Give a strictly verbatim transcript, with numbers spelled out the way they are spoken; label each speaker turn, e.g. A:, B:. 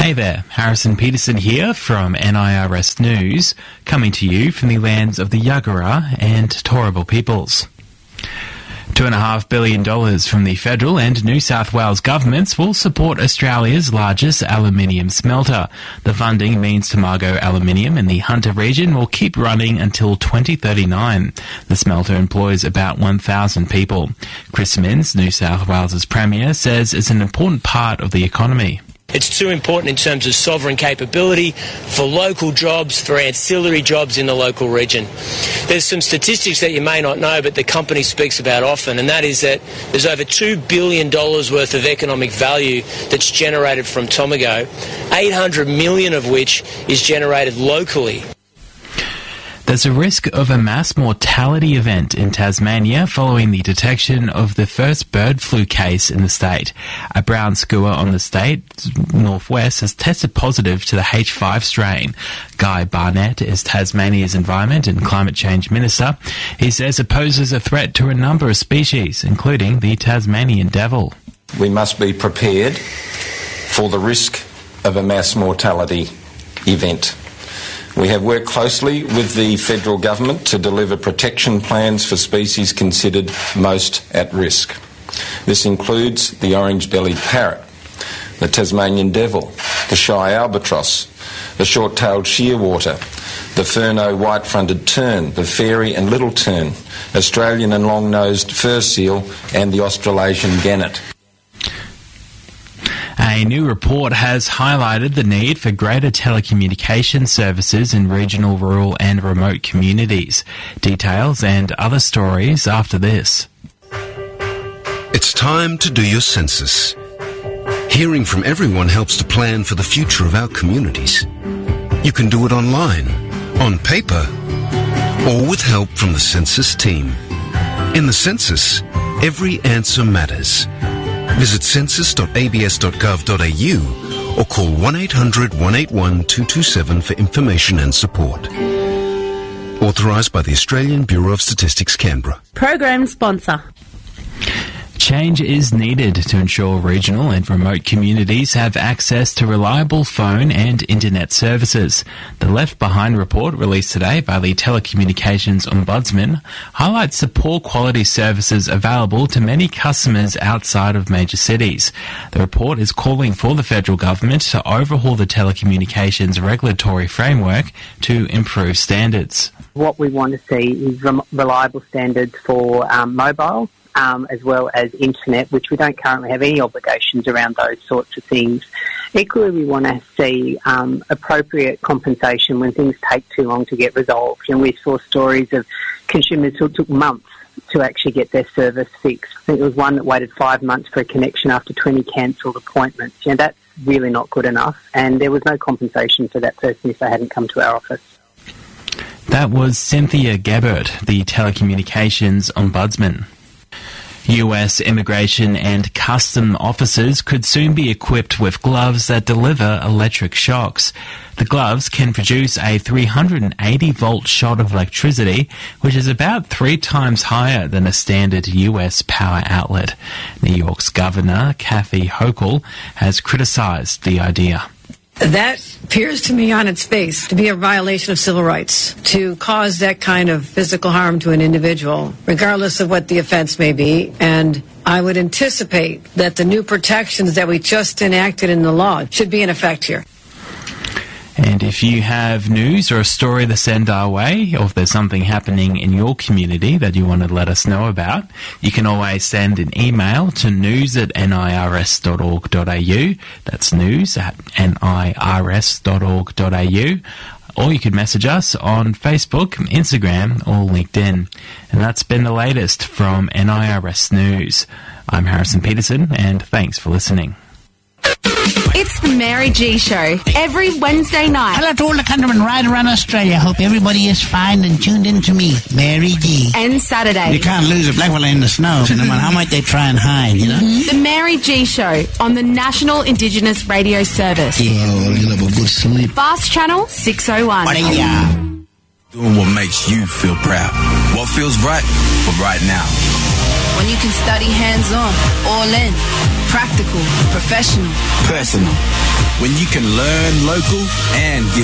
A: Hey there, Harrison Peterson here from N I R S News, coming to you from the lands of the Yagara and Turrbal peoples. Two and a half billion dollars from the federal and New South Wales governments will support Australia's largest aluminium smelter. The funding means Tomago Aluminium in the Hunter region will keep running until twenty thirty-nine. The smelter employs about one thousand people. Chris Minns, New South Wales' Premier, says it's an important part of the economy.
B: It's too important in terms of sovereign capability, for local jobs, for ancillary jobs in the local region. There's some statistics that you may not know, but the company speaks about often, and that is that there's over two billion dollars worth of economic value that's generated from Tomago, eight hundred million dollars of which is generated locally.
A: There's a risk of a mass mortality event in Tasmania following the detection of the first bird flu case in the state. A brown skua on the state's northwest has tested positive to the H five strain. Guy Barnett is Tasmania's Environment and Climate Change Minister. He says it poses a threat to a number of species, including the Tasmanian devil.
C: We must be prepared for the risk of a mass mortality event. We have worked closely with the federal government to deliver protection plans for species considered most at risk. This includes the orange-bellied parrot, the Tasmanian devil, the shy albatross, the short-tailed shearwater, the ferno white-fronted tern, the fairy and little tern, Australian and long-nosed fur seal, and the Australasian gannet.
A: A new report has highlighted the need for greater telecommunication services in regional, rural and remote communities. Details and other stories after this.
D: It's time to do your census. Hearing from everyone helps to plan for the future of our communities. You can do it online, on paper, or with help from the census team. In the census, every answer matters. Visit census dot a b s dot gov dot a u or call one eight hundred, one eight one, two two seven for information and support. Authorised by the Australian Bureau of Statistics, Canberra.
E: Program sponsor.
A: Change is needed to ensure regional and remote communities have access to reliable phone and internet services. The Left Behind report, released today by the Telecommunications Ombudsman, highlights the poor quality services available to many customers outside of major cities. The report is calling for the federal government to overhaul the telecommunications regulatory framework to improve standards.
F: What we want to see is reliable standards for um, mobile, Um, as well as internet, which we don't currently have any obligations around those sorts of things. Equally, we want to see um, appropriate compensation when things take too long to get resolved. And we saw stories of consumers who took months to actually get their service fixed. I think there was one that waited five months for a connection after twenty cancelled appointments. You know, that's really not good enough. And there was no compensation for that person if they hadn't come to our office.
A: That was Cynthia Gabbert, the Telecommunications Ombudsman. U S immigration and custom officers could soon be equipped with gloves that deliver electric shocks. The gloves can produce a three hundred eighty volt shot of electricity, which is about three times higher than a standard U S power outlet. New York's Governor Kathy Hochul has criticised the idea.
G: That appears to me on its face to be a violation of civil rights, to cause that kind of physical harm to an individual, regardless of what the offense may be. And I would anticipate that the new protections that we just enacted in the law should be in effect here.
A: And if you have news or a story to send our way, or if there's something happening in your community that you want to let us know about, you can always send an email to news at n i r s dot org dot a u. That's news at n i r s dot org dot a u. Or you could message us on Facebook, Instagram, or LinkedIn. And that's been the latest from N I R S News. I'm Harrison Peterson, and thanks for listening.
H: It's the Mary G Show, every Wednesday night.
I: Hello to all the countrymen right around Australia. Hope everybody is fine and tuned in to me, Mary G.
H: And Saturday.
I: You can't lose a black fella in the snow, no matter how much they try and hide, you know?
H: Mm-hmm. The Mary G Show on the National Indigenous Radio Service.
I: Yeah, well, you'll have a good sleep.
H: Fast Channel six oh one.
J: Doing what makes you feel proud. What feels right for right now.
K: When you can study hands-on, all in, practical, professional,
J: personal. When you can learn local and give